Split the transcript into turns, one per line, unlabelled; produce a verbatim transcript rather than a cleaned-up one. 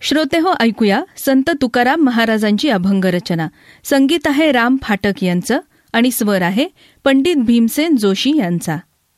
श्रोतेहो, ऐकूया संत तुकाराम महाराजांची अभंग रचना. संगीत आहे राम फाटक यांचं आणि स्वर आहे पंडित भीमसेन जोशी यांचा.